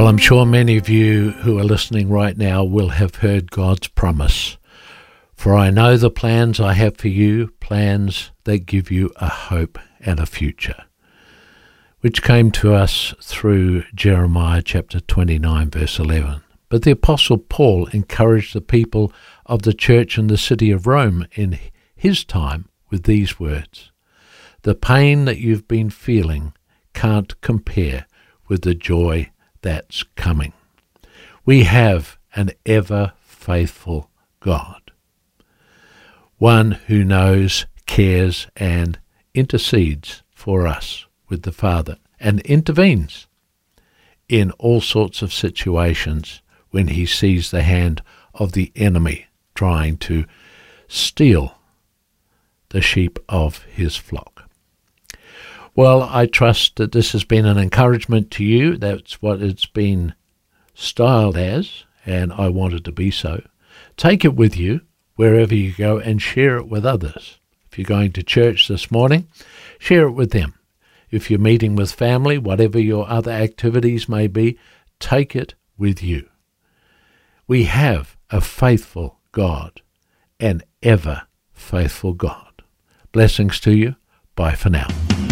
Well, I'm sure many of you who are listening right now will have heard God's promise. For I know the plans I have for you, plans that give you a hope and a future, which came to us through Jeremiah chapter 29, verse 11. But the Apostle Paul encouraged the people of the church in the city of Rome in his time with these words: "The pain that you've been feeling can't compare with the joy that's coming. We have an ever-faithful God, one who knows, cares, and intercedes for us with the Father, and intervenes in all sorts of situations when he sees the hand of the enemy trying to steal the sheep of his flock." Well, I trust that this has been an encouragement to you. That's what it's been styled as, and I want it to be so. Take it with you wherever you go and share it with others. If you're going to church this morning, share it with them. If you're meeting with family, whatever your other activities may be, take it with you. We have a faithful God, an ever faithful God. Blessings to you. Bye for now.